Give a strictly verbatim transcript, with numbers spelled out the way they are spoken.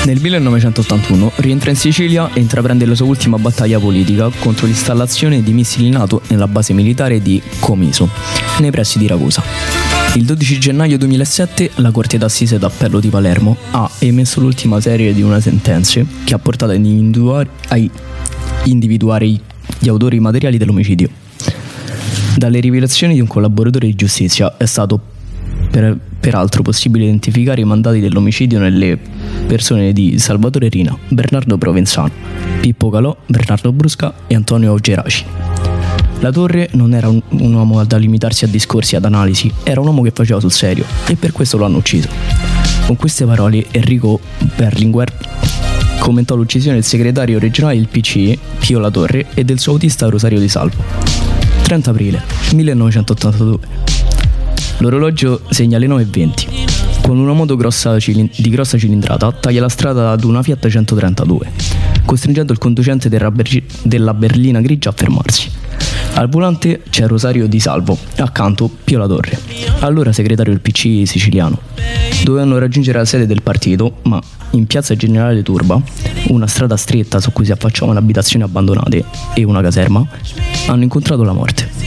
Nel millenovecentottantuno rientra in Sicilia e intraprende la sua ultima battaglia politica contro l'installazione di missili NATO nella base militare di Comiso, nei pressi di Ragusa. Il dodici gennaio duemilasette la Corte d'Assise d'Appello di Palermo ha emesso l'ultima serie di una sentenze che ha portato a individuare, a individuare gli autori materiali dell'omicidio. Dalle rivelazioni di un collaboratore di giustizia è stato per, peraltro possibile identificare i mandati dell'omicidio nelle persone di Salvatore Rina, Bernardo Provenzano, Pippo Calò, Bernardo Brusca e Antonio Geraci. La Torre non era un, un uomo da limitarsi a discorsi e ad analisi, era un uomo che faceva sul serio e per questo lo hanno ucciso. Con queste parole Enrico Berlinguer commentò l'uccisione del segretario regionale del P C I, Pio La Torre, e del suo autista Rosario Di Salvo. trenta aprile millenovecentottantadue. L'orologio segna le nove e venti. Con una moto grossa cilin- di grossa cilindrata taglia la strada ad una Fiat centotrentadue, costringendo il conducente della, ber- della berlina grigia a fermarsi. Al volante c'è Rosario Di Salvo, accanto Pio La Torre, allora segretario del P C I siciliano. Dovevano raggiungere la sede del partito, ma in piazza Generale Turba, una strada stretta su cui si affacciavano abitazioni abbandonate e una caserma, hanno incontrato la morte.